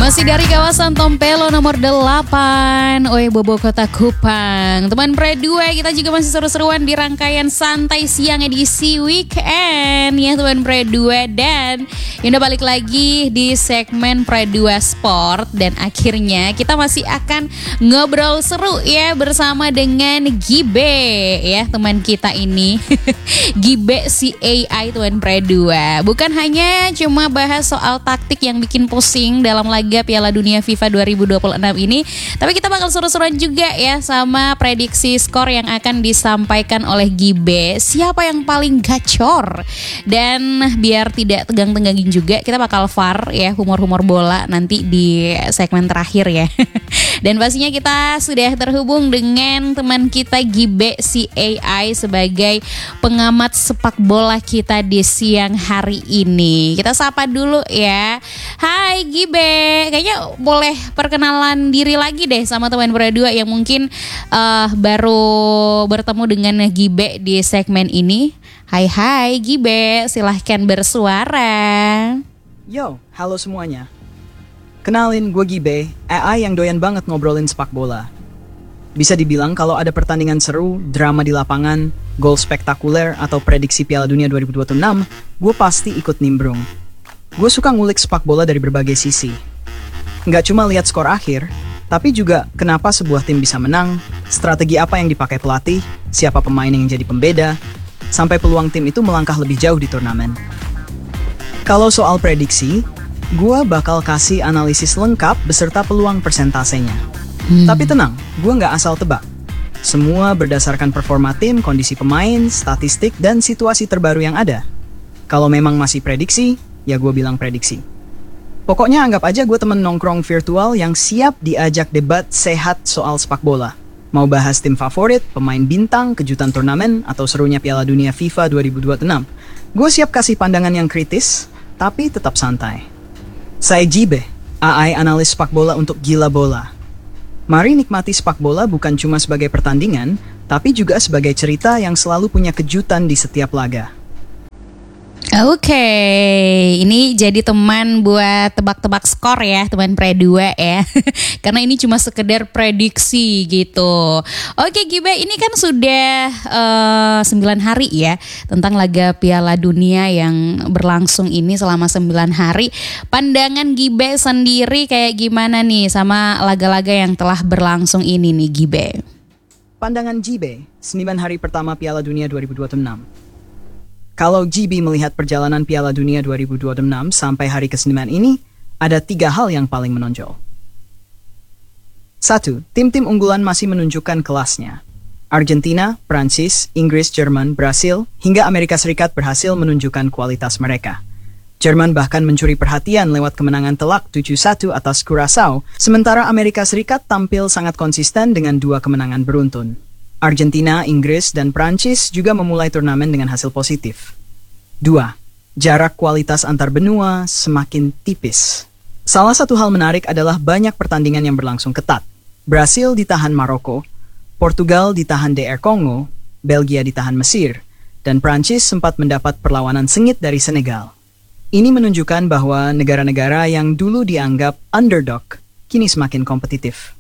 Masih dari kawasan Tompelo nomor 8 Bobo Kota Kupang. Teman Pre 2, kita juga masih seru-seruan di rangkaian Santai Siang edisi weekend ya teman Pre 2. Dan yang udah balik lagi di segmen Pre 2 Sport. Dan akhirnya kita masih akan ngobrol seru ya bersama dengan Gibe ya teman kita ini. Gibe si AI teman Pre 2. Bukan hanya cuma bahas soal taktik yang bikin pusing dalam laga Piala Dunia FIFA 2026 ini, tapi kita bakal seru-seruan juga ya sama prediksi skor yang akan disampaikan oleh Gibe. Siapa yang paling gacor? Dan biar tidak tegang-tegangin juga, kita bakal VAR ya, humor-humor bola nanti di segmen terakhir ya. Dan pastinya kita sudah terhubung dengan teman kita Gibe si AI sebagai pengamat sepak bola kita di siang hari ini. Kita sapa dulu ya. Hai Gibe, kayaknya boleh perkenalan diri lagi deh sama teman berdua yang mungkin baru bertemu dengan Gibe di segmen ini. Hai Gibe, silahkan bersuara. Yo, halo semuanya. Kenalin, gue Gibe, AI yang doyan banget ngobrolin sepak bola. Bisa dibilang kalau ada pertandingan seru, drama di lapangan, gol spektakuler, atau prediksi Piala Dunia 2026, gue pasti ikut nimbrung. Gue suka ngulik sepak bola dari berbagai sisi. Nggak cuma lihat skor akhir, tapi juga kenapa sebuah tim bisa menang, strategi apa yang dipakai pelatih, siapa pemain yang jadi pembeda, sampai peluang tim itu melangkah lebih jauh di turnamen. Kalau soal prediksi, gue bakal kasih analisis lengkap beserta peluang persentasenya. Tapi tenang, gue nggak asal tebak. Semua berdasarkan performa tim, kondisi pemain, statistik, dan situasi terbaru yang ada. Kalau memang masih prediksi, ya gue bilang prediksi. Pokoknya anggap aja gue temen nongkrong virtual yang siap diajak debat sehat soal sepak bola. Mau bahas tim favorit, pemain bintang, kejutan turnamen, atau serunya Piala Dunia FIFA 2026. Gue siap kasih pandangan yang kritis, tapi tetap santai. Saya Gibe, AI analis sepak bola untuk gila bola. Mari nikmati sepak bola bukan cuma sebagai pertandingan, tapi juga sebagai cerita yang selalu punya kejutan di setiap laga. Oke, ini jadi teman buat tebak-tebak skor ya, teman Pre 2 ya. Karena ini cuma sekedar prediksi gitu. Oke Gibe, ini kan sudah 9 hari ya tentang laga Piala Dunia yang berlangsung ini selama 9 hari. Pandangan Gibe sendiri kayak gimana nih sama laga-laga yang telah berlangsung ini nih Gibe? Pandangan Gibe, 9 hari pertama Piala Dunia 2026. Kalau GB melihat perjalanan Piala Dunia 2026 sampai hari ke-9 ini, ada 3 hal yang paling menonjol. 1. Tim-tim unggulan masih menunjukkan kelasnya. Argentina, Prancis, Inggris, Jerman, Brasil, hingga Amerika Serikat berhasil menunjukkan kualitas mereka. Jerman bahkan mencuri perhatian lewat kemenangan telak 7-1 atas Curaçao, sementara Amerika Serikat tampil sangat konsisten dengan 2 kemenangan beruntun. Argentina, Inggris, dan Prancis juga memulai turnamen dengan hasil positif. 2. Jarak kualitas antar benua semakin tipis. Salah satu hal menarik adalah banyak pertandingan yang berlangsung ketat. Brasil ditahan Maroko, Portugal ditahan DR Kongo, Belgia ditahan Mesir, dan Prancis sempat mendapat perlawanan sengit dari Senegal. Ini menunjukkan bahwa negara-negara yang dulu dianggap underdog kini semakin kompetitif.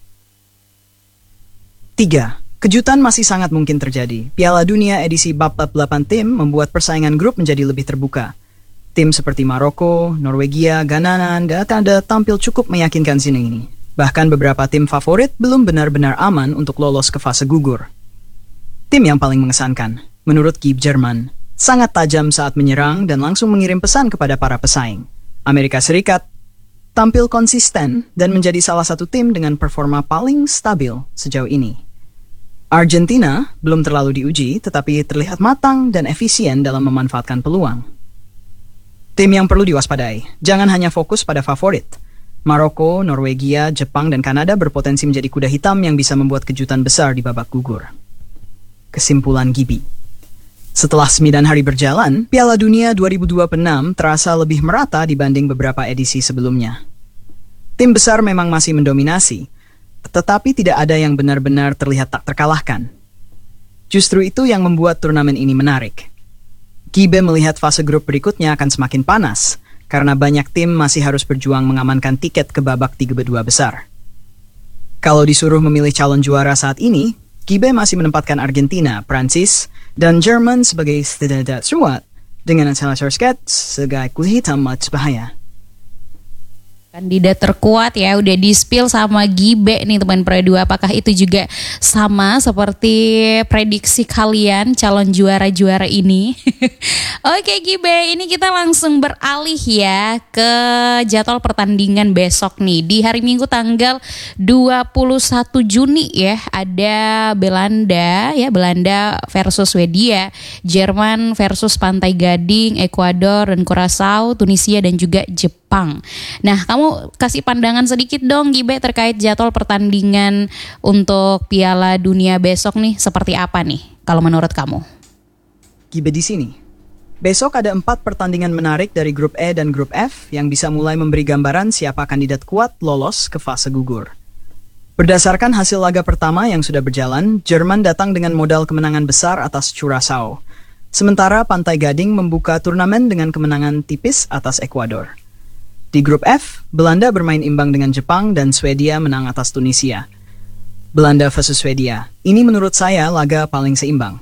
3. Kejutan masih sangat mungkin terjadi. Piala Dunia edisi bab 8 tim membuat persaingan grup menjadi lebih terbuka. Tim seperti Maroko, Norwegia, Ghana, dan Kanada tampil cukup meyakinkan sini ini. Bahkan beberapa tim favorit belum benar-benar aman untuk lolos ke fase gugur. Tim yang paling mengesankan, menurut Gibe Jerman, sangat tajam saat menyerang dan langsung mengirim pesan kepada para pesaing. Amerika Serikat tampil konsisten dan menjadi salah satu tim dengan performa paling stabil sejauh ini. Argentina belum terlalu diuji, tetapi terlihat matang dan efisien dalam memanfaatkan peluang. Tim yang perlu diwaspadai, jangan hanya fokus pada favorit. Maroko, Norwegia, Jepang, dan Kanada berpotensi menjadi kuda hitam yang bisa membuat kejutan besar di babak gugur. Kesimpulan Gibe. Setelah 9 hari berjalan, Piala Dunia 2026 terasa lebih merata dibanding beberapa edisi sebelumnya. Tim besar memang masih mendominasi, tetapi tidak ada yang benar-benar terlihat tak terkalahkan. Justru itu yang membuat turnamen ini menarik. Gibe melihat fase grup berikutnya akan semakin panas, karena banyak tim masih harus berjuang mengamankan tiket ke babak 32 besar. Kalau disuruh memilih calon juara saat ini, Gibe masih menempatkan Argentina, Prancis, dan Jerman sebagai kandidat kuat dengan Salazar sebagai kulit hitam bahaya. Kandidat terkuat ya, udah di-spill sama Gibe nih teman Pro 2. Apakah itu juga sama seperti prediksi kalian calon juara-juara ini? Oke Gibe, ini kita langsung beralih ya ke jadwal pertandingan besok nih. Di hari Minggu tanggal 21 Juni ya, ada Belanda versus Swedia, Jerman versus Pantai Gading, Ekuador dan Curaçao, Tunisia dan juga Jepang. Nah, kamu kasih pandangan sedikit dong Gibe terkait jadwal pertandingan untuk Piala Dunia besok nih, seperti apa nih kalau menurut kamu? Gibe di sini. Besok ada 4 pertandingan menarik dari grup E dan grup F yang bisa mulai memberi gambaran siapa kandidat kuat lolos ke fase gugur. Berdasarkan hasil laga pertama yang sudah berjalan, Jerman datang dengan modal kemenangan besar atas Curaçao. Sementara Pantai Gading membuka turnamen dengan kemenangan tipis atas Ekuador. Di grup F, Belanda bermain imbang dengan Jepang dan Swedia menang atas Tunisia. Belanda versus Swedia, ini menurut saya laga paling seimbang.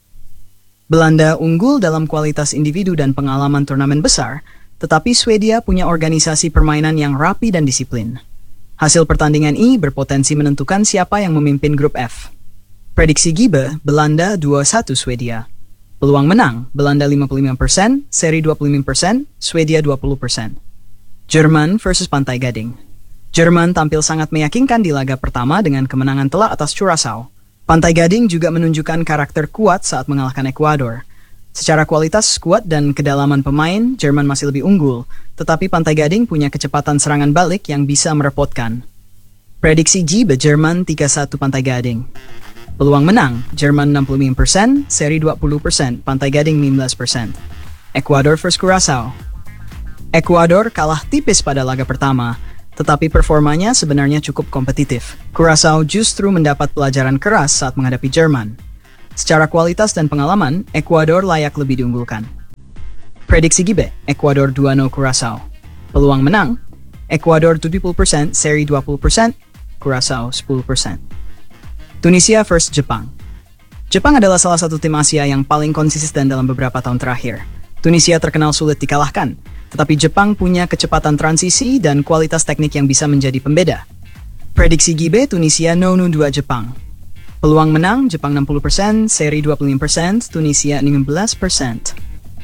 Belanda unggul dalam kualitas individu dan pengalaman turnamen besar, tetapi Swedia punya organisasi permainan yang rapi dan disiplin. Hasil pertandingan ini berpotensi menentukan siapa yang memimpin grup F. Prediksi Gibe, Belanda 2-1 Swedia. Peluang menang, Belanda 55%, seri 25%, Swedia 20%. Jerman versus Pantai Gading. Jerman tampil sangat meyakinkan di laga pertama dengan kemenangan telak atas Curaçao. Pantai Gading juga menunjukkan karakter kuat saat mengalahkan Ekuador. Secara kualitas skuad dan kedalaman pemain, Jerman masih lebih unggul, tetapi Pantai Gading punya kecepatan serangan balik yang bisa merepotkan. Prediksi Gibe, Jerman 3-1 Pantai Gading. Peluang menang, Jerman 65%, seri 20%, Pantai Gading 15%. Ekuador versus Curaçao. Ekuador kalah tipis pada laga pertama, tetapi performanya sebenarnya cukup kompetitif. Curaçao justru mendapat pelajaran keras saat menghadapi Jerman. Secara kualitas dan pengalaman, Ekuador layak lebih diunggulkan. Prediksi Gibe, Ekuador 2-0 Curaçao. Peluang menang, Ekuador 70%, seri 20%, Curaçao 10%. Tunisia versus Jepang. Jepang adalah salah satu tim Asia yang paling konsisten dalam beberapa tahun terakhir. Tunisia terkenal sulit dikalahkan, tetapi Jepang punya kecepatan transisi dan kualitas teknik yang bisa menjadi pembeda. Prediksi Gibe, Tunisia 0-2 Jepang. Peluang menang, Jepang 60%, seri 25%, Tunisia 15%.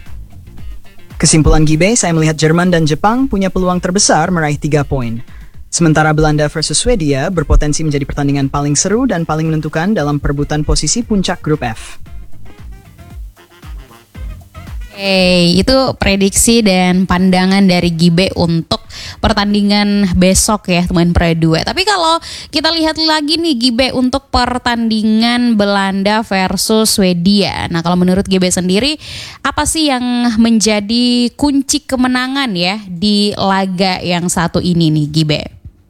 Kesimpulan Gibe, saya melihat Jerman dan Jepang punya peluang terbesar meraih 3 poin. Sementara Belanda versus Swedia berpotensi menjadi pertandingan paling seru dan paling menentukan dalam perebutan posisi puncak grup F. Itu prediksi dan pandangan dari Gibe untuk pertandingan besok ya teman Pro 2. Tapi kalau kita lihat lagi nih Gibe untuk pertandingan Belanda versus Swedia. Nah kalau menurut Gibe sendiri, apa sih yang menjadi kunci kemenangan ya di laga yang satu ini nih Gibe?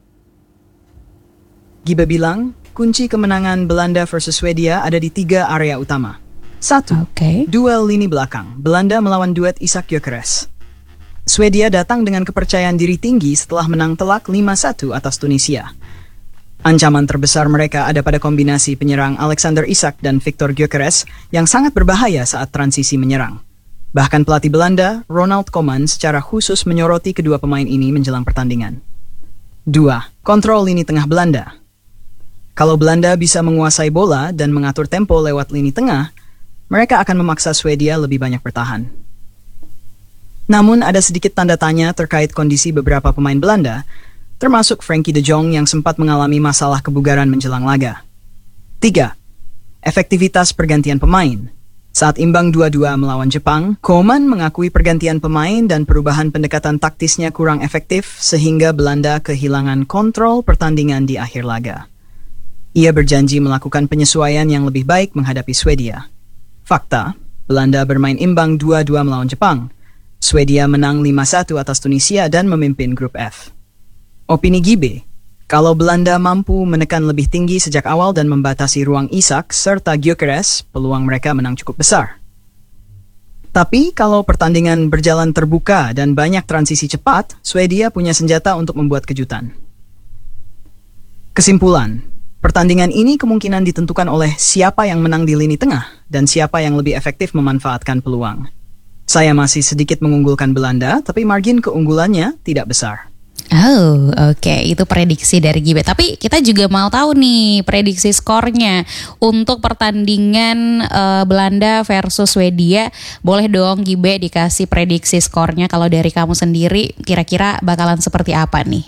Gibe bilang, kunci kemenangan Belanda versus Swedia ada di 3 area utama. 1. Duel lini belakang, Belanda melawan duet Isak Gyökeres. Swedia datang dengan kepercayaan diri tinggi setelah menang telak 5-1 atas Tunisia. Ancaman terbesar mereka ada pada kombinasi penyerang Alexander Isak dan Viktor Gyökeres yang sangat berbahaya saat transisi menyerang. Bahkan pelatih Belanda, Ronald Koeman, secara khusus menyoroti kedua pemain ini menjelang pertandingan. 2. Kontrol lini tengah Belanda. Kalau Belanda bisa menguasai bola dan mengatur tempo lewat lini tengah, mereka akan memaksa Swedia lebih banyak bertahan. Namun ada sedikit tanda tanya terkait kondisi beberapa pemain Belanda, termasuk Frenkie de Jong yang sempat mengalami masalah kebugaran menjelang laga. 3. Efektivitas pergantian pemain. Saat imbang 2-2 melawan Jepang, Koeman mengakui pergantian pemain dan perubahan pendekatan taktisnya kurang efektif sehingga Belanda kehilangan kontrol pertandingan di akhir laga. Ia berjanji melakukan penyesuaian yang lebih baik menghadapi Swedia. Fakta, Belanda bermain imbang 2-2 melawan Jepang. Swedia menang 5-1 atas Tunisia dan memimpin grup F. Opini Gibe, kalau Belanda mampu menekan lebih tinggi sejak awal dan membatasi ruang Isak serta Gyökeres, peluang mereka menang cukup besar. Tapi kalau pertandingan berjalan terbuka dan banyak transisi cepat, Swedia punya senjata untuk membuat kejutan. Kesimpulan, pertandingan ini kemungkinan ditentukan oleh siapa yang menang di lini tengah dan siapa yang lebih efektif memanfaatkan peluang. Saya masih sedikit mengunggulkan Belanda, tapi margin keunggulannya tidak besar. Oh, oke. Itu prediksi dari Gibe. Tapi kita juga mau tahu nih prediksi skornya untuk pertandingan Belanda versus Swedia. Boleh dong Gibe dikasih prediksi skornya kalau dari kamu sendiri kira-kira bakalan seperti apa nih?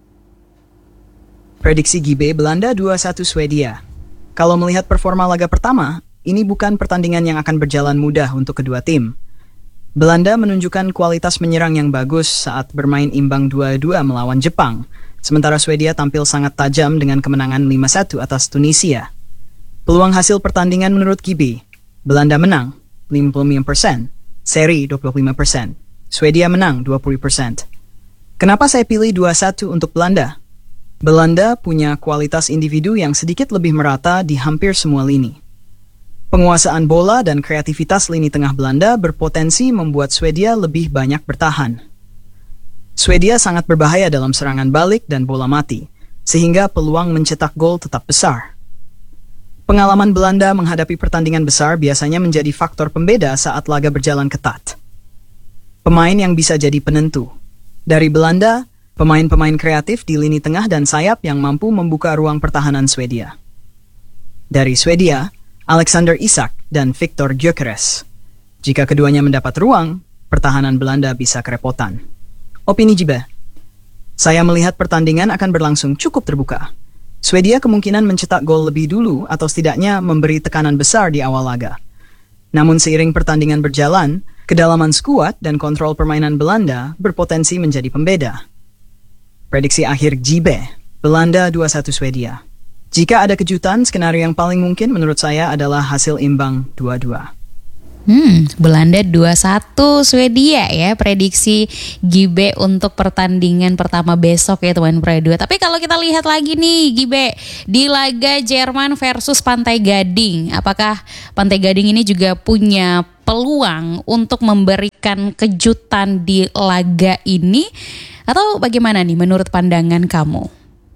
Prediksi Gibe Belanda 2-1 Swedia. Kalau melihat performa laga pertama, ini bukan pertandingan yang akan berjalan mudah untuk kedua tim. Belanda menunjukkan kualitas menyerang yang bagus saat bermain imbang 2-2 melawan Jepang, sementara Swedia tampil sangat tajam dengan kemenangan 5-1 atas Tunisia. Peluang hasil pertandingan menurut Gibe, Belanda menang 55%, seri 25%, Swedia menang 20%. Kenapa saya pilih 2-1 untuk Belanda? Belanda punya kualitas individu yang sedikit lebih merata di hampir semua lini. Penguasaan bola dan kreativitas lini tengah Belanda berpotensi membuat Swedia lebih banyak bertahan. Swedia sangat berbahaya dalam serangan balik dan bola mati, sehingga peluang mencetak gol tetap besar. Pengalaman Belanda menghadapi pertandingan besar biasanya menjadi faktor pembeda saat laga berjalan ketat. Pemain yang bisa jadi penentu. Dari Belanda, pemain-pemain kreatif di lini tengah dan sayap yang mampu membuka ruang pertahanan Swedia. Dari Swedia, Alexander Isak dan Victor Gyökeres. Jika keduanya mendapat ruang, pertahanan Belanda bisa kerepotan. Opini Gibe, saya melihat pertandingan akan berlangsung cukup terbuka. Swedia kemungkinan mencetak gol lebih dulu atau setidaknya memberi tekanan besar di awal laga. Namun seiring pertandingan berjalan, kedalaman skuad dan kontrol permainan Belanda berpotensi menjadi pembeda. Prediksi akhir Gibe, Belanda 2-1 Swedia. Jika ada kejutan, skenario yang paling mungkin menurut saya adalah hasil imbang 2-2. Belanda 2-1 Swedia ya, prediksi Gibe untuk pertandingan pertama besok ya teman Pre 2. Tapi kalau kita lihat lagi nih Gibe, di laga Jerman versus Pantai Gading, apakah Pantai Gading ini juga punya peluang untuk memberikan kejutan di laga ini? Atau bagaimana nih menurut pandangan kamu?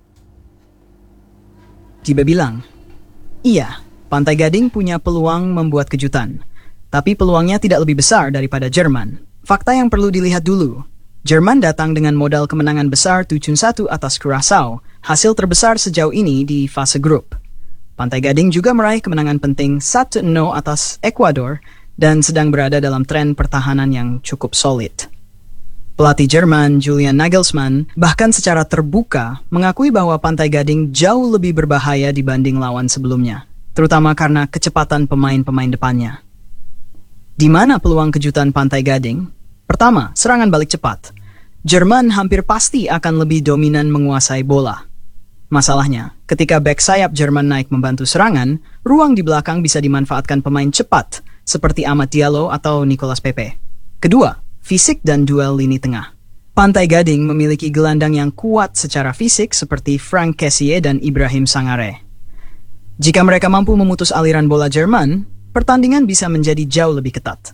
Gibe bilang, iya, Pantai Gading punya peluang membuat kejutan. Tapi peluangnya tidak lebih besar daripada Jerman. Fakta yang perlu dilihat dulu. Jerman datang dengan modal kemenangan besar 7-1 atas Curaçao, hasil terbesar sejauh ini di fase grup. Pantai Gading juga meraih kemenangan penting 1-0 atas Ekuador dan sedang berada dalam tren pertahanan yang cukup solid. Pelatih Jerman, Julian Nagelsmann, bahkan secara terbuka mengakui bahwa Pantai Gading jauh lebih berbahaya dibanding lawan sebelumnya, terutama karena kecepatan pemain-pemain depannya. Di mana peluang kejutan Pantai Gading? Pertama, serangan balik cepat. Jerman hampir pasti akan lebih dominan menguasai bola. Masalahnya, ketika bek sayap Jerman naik membantu serangan, ruang di belakang bisa dimanfaatkan pemain cepat, seperti Amad Diallo atau Nicolas Pepe. Kedua, fisik dan duel lini tengah. Pantai Gading memiliki gelandang yang kuat secara fisik seperti Frank Kessié dan Ibrahim Sangare. Jika mereka mampu memutus aliran bola Jerman, pertandingan bisa menjadi jauh lebih ketat.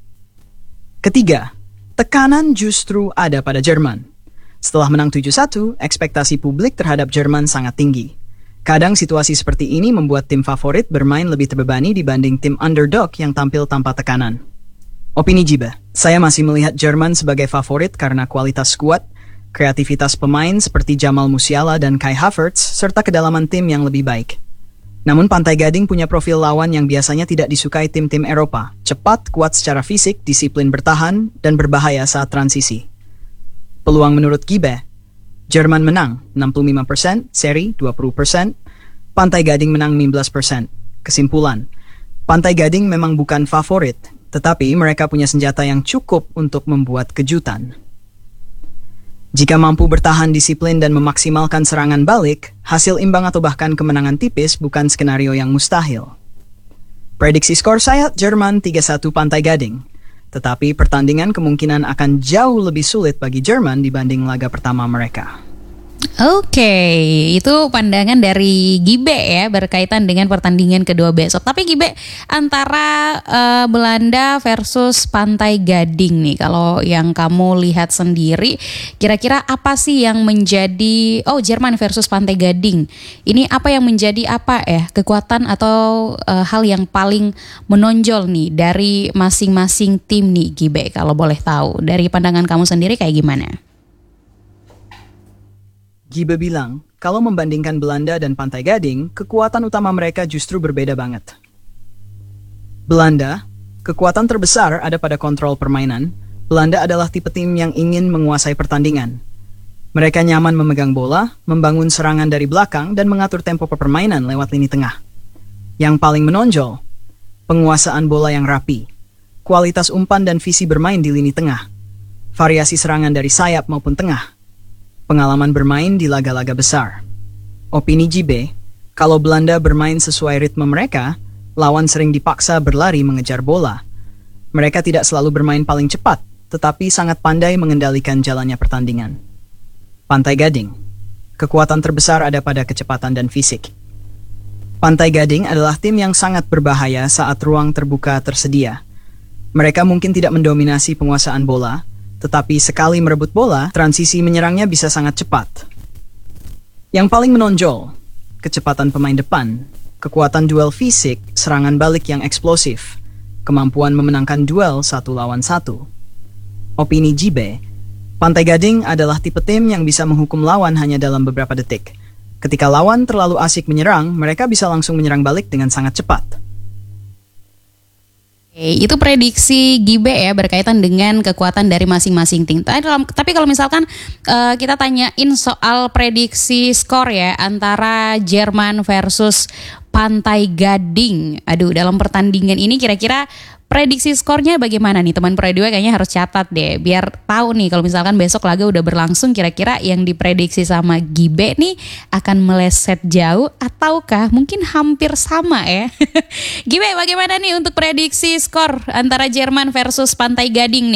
Ketiga, tekanan justru ada pada Jerman. Setelah menang 7-1, ekspektasi publik terhadap Jerman sangat tinggi. Kadang situasi seperti ini membuat tim favorit bermain lebih terbebani dibanding tim underdog yang tampil tanpa tekanan. Opini Gibe, saya masih melihat Jerman sebagai favorit karena kualitas skuad, kreativitas pemain seperti Jamal Musiala dan Kai Havertz, serta kedalaman tim yang lebih baik. Namun Pantai Gading punya profil lawan yang biasanya tidak disukai tim-tim Eropa, cepat, kuat secara fisik, disiplin bertahan, dan berbahaya saat transisi. Peluang menurut Gibe, Jerman menang 65%, seri 20%, Pantai Gading menang 15%. Kesimpulan, Pantai Gading memang bukan favorit, tetapi mereka punya senjata yang cukup untuk membuat kejutan. Jika mampu bertahan disiplin dan memaksimalkan serangan balik, hasil imbang atau bahkan kemenangan tipis bukan skenario yang mustahil. Prediksi skor saya Jerman 3-1 Pantai Gading. Tetapi pertandingan kemungkinan akan jauh lebih sulit bagi Jerman dibanding laga pertama mereka. Oke, itu pandangan dari Gibe ya berkaitan dengan pertandingan kedua besok. Tapi Gibe, antara Belanda versus Pantai Gading nih, kalau yang kamu lihat sendiri, kira-kira apa sih yang menjadi Jerman versus Pantai Gading? Ini apa yang menjadi kekuatan atau hal yang paling menonjol nih dari masing-masing tim nih Gibe? Kalau boleh tahu dari pandangan kamu sendiri kayak gimana? Gibe bilang, kalau membandingkan Belanda dan Pantai Gading, kekuatan utama mereka justru berbeda banget. Belanda, kekuatan terbesar ada pada kontrol permainan. Belanda adalah tipe tim yang ingin menguasai pertandingan. Mereka nyaman memegang bola, membangun serangan dari belakang, dan mengatur tempo permainan lewat lini tengah. Yang paling menonjol, penguasaan bola yang rapi, kualitas umpan dan visi bermain di lini tengah, variasi serangan dari sayap maupun tengah, pengalaman bermain di laga-laga besar. Opini JB, kalau Belanda bermain sesuai ritme mereka, lawan sering dipaksa berlari mengejar bola. Mereka tidak selalu bermain paling cepat, tetapi sangat pandai mengendalikan jalannya pertandingan. Pantai Gading, kekuatan terbesar ada pada kecepatan dan fisik. Pantai Gading adalah tim yang sangat berbahaya saat ruang terbuka tersedia. Mereka mungkin tidak mendominasi penguasaan bola, tetapi sekali merebut bola, transisi menyerangnya bisa sangat cepat. Yang paling menonjol, kecepatan pemain depan, kekuatan duel fisik, serangan balik yang eksplosif, kemampuan memenangkan duel 1 lawan 1. Opini JB, Pantai Gading adalah tipe tim yang bisa menghukum lawan hanya dalam beberapa detik. Ketika lawan terlalu asik menyerang, mereka bisa langsung menyerang balik dengan sangat cepat. Itu prediksi Gibe ya berkaitan dengan kekuatan dari masing-masing tim. Tapi kalau misalkan kita tanyain soal prediksi skor ya antara Jerman versus Pantai Gading. Aduh, dalam pertandingan ini kira-kira prediksi skornya bagaimana nih teman Pro 2? Kayaknya harus catat deh biar tahu nih kalau misalkan besok laga udah berlangsung kira-kira yang diprediksi sama Gibe nih akan meleset jauh ataukah mungkin hampir sama ya. Gibe, bagaimana nih untuk prediksi skor antara Jerman versus Pantai Gading nih?